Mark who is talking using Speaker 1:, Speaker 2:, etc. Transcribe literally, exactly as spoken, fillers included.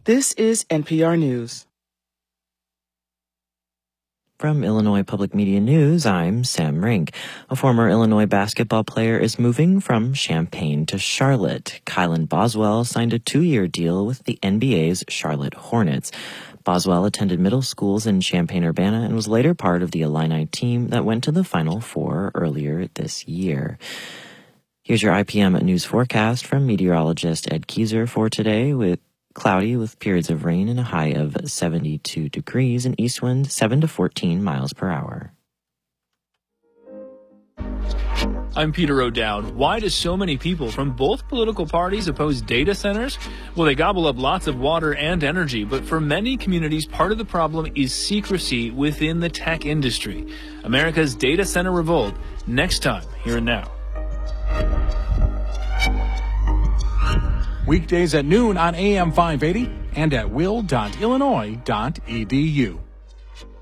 Speaker 1: This is N P R News.
Speaker 2: From Illinois Public Media News, I'm Sam Rink. A former Illinois basketball player is moving from Champaign to Charlotte. Kylan Boswell signed a two-year deal with the N B A's Charlotte Hornets. Boswell attended middle schools in Champaign-Urbana and was later part of the Illini team that went to the Final Four earlier this year. Here's your I P M news forecast from meteorologist Ed Keyser for today, with cloudy with periods of rain and a high of seventy-two degrees and east wind seven to fourteen miles per hour.
Speaker 3: I'm Peter O'Dowd. Why do so many people from both political parties oppose data centers? Well, they gobble up lots of water and energy, but for many communities, part of the problem is secrecy within the tech industry. America's data center revolt, next time, here and now.
Speaker 4: Weekdays at noon on A M five eighty and at will dot illinois dot e d u.